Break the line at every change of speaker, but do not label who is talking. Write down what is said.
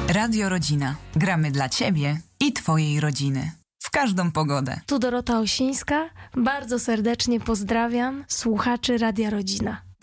Radio Rodzina. Gramy dla Ciebie i Twojej rodziny. W każdą pogodę.
Tu Dorota Osińska. Bardzo serdecznie pozdrawiam słuchaczy Radia Rodzina.